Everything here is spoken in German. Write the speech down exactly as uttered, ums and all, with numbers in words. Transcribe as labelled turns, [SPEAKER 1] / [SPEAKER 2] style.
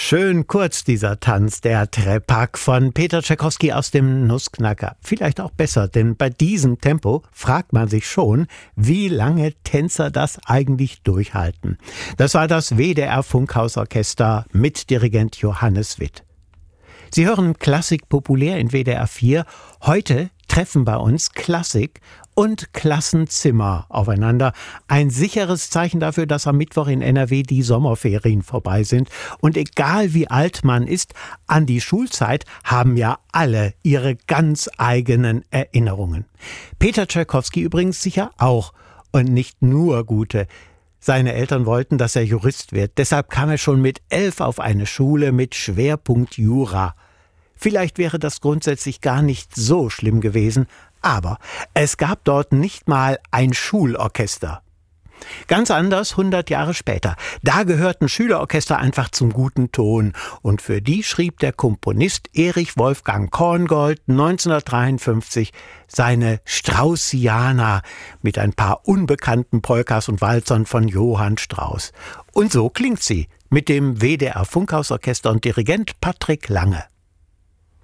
[SPEAKER 1] Schön kurz dieser Tanz, der Trepak von Peter Tschaikowski aus dem Nussknacker. Vielleicht auch besser, denn bei diesem Tempo fragt man sich schon, wie lange Tänzer das eigentlich durchhalten. Das war das W D R Funkhausorchester mit Dirigent Johannes Witt. Sie hören Klassik populär in W D R vier. Heute treffen bei uns Klassik und Klassenzimmer aufeinander. Ein sicheres Zeichen dafür, dass am Mittwoch in N R W die Sommerferien vorbei sind. Und egal wie alt man ist, an die Schulzeit haben ja alle ihre ganz eigenen Erinnerungen. Peter Tschaikowski übrigens sicher auch. Und nicht nur gute. Seine Eltern wollten, dass er Jurist wird. Deshalb kam er schon mit elf auf eine Schule mit Schwerpunkt Jura. Vielleicht wäre das grundsätzlich gar nicht so schlimm gewesen, aber es gab dort nicht mal ein Schulorchester. Ganz anders hundert Jahre später. Da gehörten Schülerorchester einfach zum guten Ton. Und für die schrieb der Komponist Erich Wolfgang Korngold neunzehnhundertdreiundfünfzig seine Straussiana mit ein paar unbekannten Polkas und Walzern von Johann Strauss. Und so klingt sie mit dem W D R Funkhausorchester und Dirigent Patrick Lange.